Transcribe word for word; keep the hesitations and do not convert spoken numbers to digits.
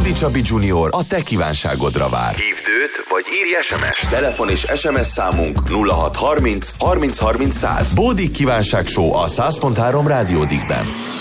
Bódi Csabi Junior a te kívánságodra vár. Hívd őt, vagy írj es em es. Telefon és es em es számunk nulla hat harminc harminc harminc száz. Bódi Kívánság Show a száz pont három Rádió Digben.